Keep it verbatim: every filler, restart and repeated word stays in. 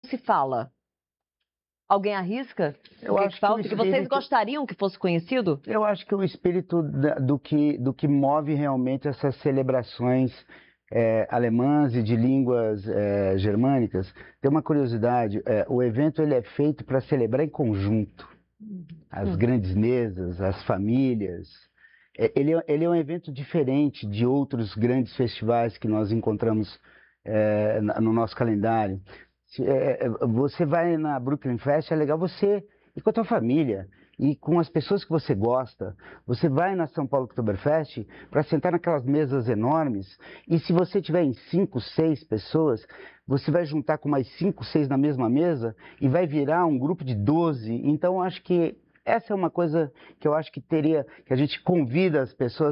se fala? Alguém arrisca? Eu o que acho que falta? que, o que vocês espírito... gostariam que fosse conhecido? Eu acho que o espírito da, do, que, do que move realmente essas celebrações é, alemãs e de línguas é, germânicas. Tem uma curiosidade, é, o evento ele é feito para celebrar em conjunto. As Hum. grandes mesas, as famílias. É, ele, é, ele é um evento diferente de outros grandes festivais que nós encontramos é, no nosso calendário. Se, é, você vai na Brooklyn Fest, é legal você ir com a tua família e com as pessoas que você gosta. Você vai na São Paulo Oktoberfest para sentar naquelas mesas enormes e se você tiver em cinco, seis pessoas, você vai juntar com mais cinco, seis na mesma mesa e vai virar um grupo de doze. Então, acho que essa é uma coisa que eu acho que teria, que a gente convida as pessoas